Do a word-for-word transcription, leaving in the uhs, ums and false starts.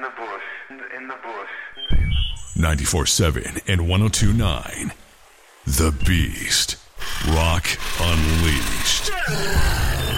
the bush, in the bush. ninety-four point seven and one oh two point nine. The Beast. Rock Unleashed.